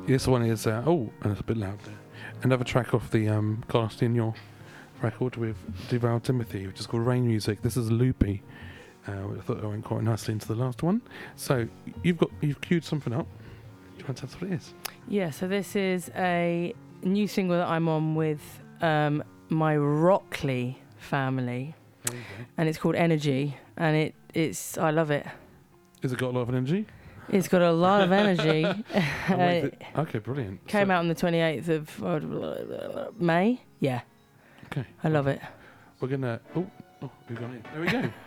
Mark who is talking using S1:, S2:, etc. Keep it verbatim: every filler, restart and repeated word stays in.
S1: this one is uh, oh, and it's a bit loud there. Another track off the um, Cast in Your record with Deval Timothy, which is called Rain Music. This is Loopy. Uh, I thought I went quite nicely into the last one. So you've got you've queued something up. Do you want to tell us what it is?
S2: Yeah. So this is a new single that I'm on with um, my Rockley family,
S1: There you go.
S2: and it's called Energy, and it it's I love it.
S1: Has it got a lot of energy?
S2: It's got a lot of energy.
S1: And
S2: Uh,
S1: wait, it- okay, brilliant.
S2: Came
S1: So-
S2: out on the twenty-eighth of uh, May. Yeah.
S1: Okay.
S2: I love it.
S1: We're gonna. Oh, oh, we've gone in. There we go.